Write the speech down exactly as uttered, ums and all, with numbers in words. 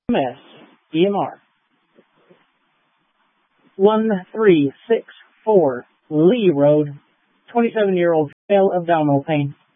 M S, E M R. one three six four Lee Road, twenty-seven-year-old female abdominal pain.